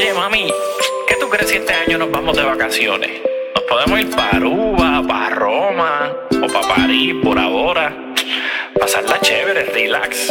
Oye, mami, ¿qué tú crees si este año nos vamos de vacaciones? Nos podemos ir para Aruba, para Roma o para París, Bora Bora. Pasarla chévere, relax.